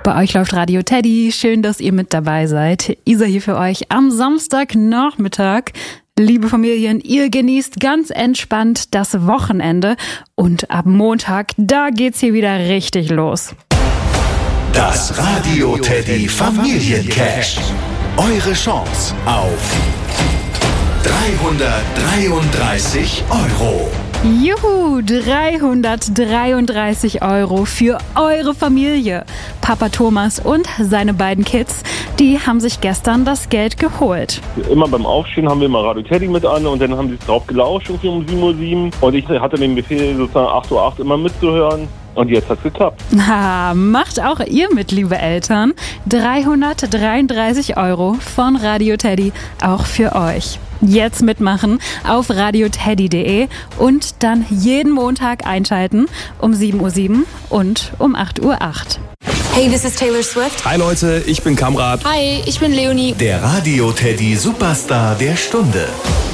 Bei euch läuft Radio Teddy. Schön, dass ihr mit dabei seid. Isa hier für euch am Samstagnachmittag. Liebe Familien, ihr genießt ganz entspannt das Wochenende. Und ab Montag, da geht's hier wieder richtig los. Das Radio Teddy Familiencash. Eure Chance auf 333 €. Juhu, 333 € für eure Familie. Papa Thomas und seine beiden Kids, die haben sich gestern das Geld geholt. Immer beim Aufstehen haben wir immer Radio Teddy mit an und dann haben sie drauf gelauscht um 7:07 Uhr. Und ich hatte den Befehl, sozusagen 8:08 Uhr immer mitzuhören. Und jetzt hat's geklappt. Macht auch ihr mit, liebe Eltern. 333 € von Radio Teddy, auch für euch. Jetzt mitmachen auf radioteddy.de und dann jeden Montag einschalten um 7:07 Uhr und um 8:08 Uhr. Hey, this is Taylor Swift. Hi Leute, ich bin Kamrat. Hi, ich bin Leonie. Der Radio Teddy Superstar der Stunde.